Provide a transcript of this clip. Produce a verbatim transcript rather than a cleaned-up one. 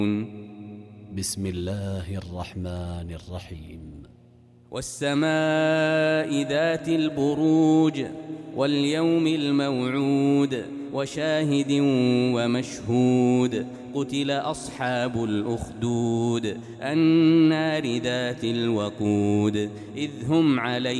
بسم الله الرحمن الرحيم. والسماء ذات البروج واليوم الموعود وشاهد ومشهود قتل أصحاب الأخدود النار ذات الوقود إذ هم عليها